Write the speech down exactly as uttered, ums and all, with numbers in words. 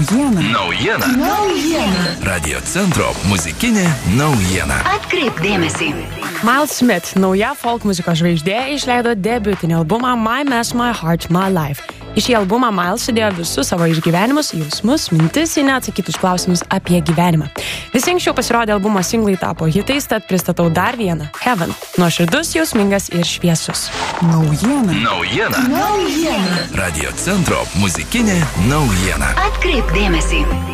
Naujiena. Naujiena. Naujiena. Radio centro muzikinė naujiena. Atkreipk dėmesį. Miles Smith, nauja folk muzikos žvaigždė, išleido debiutinį albumą My Mess, My Heart, My Life. Į šį albumą Miles sudėjo visus savo išgyvenimus, jausmus, mintis ir neatsakytus klausimus apie gyvenimą. Visi anksčiau pasirodė albumo singlai tapo hitais, tad pristatau dar vieną – Heaven. Nuoširdus, jausmingas ir šviesus. Naujiena. Naujiena. Naujiena. Radio centro muzikinė naujiena. Atkreipk dėmesį.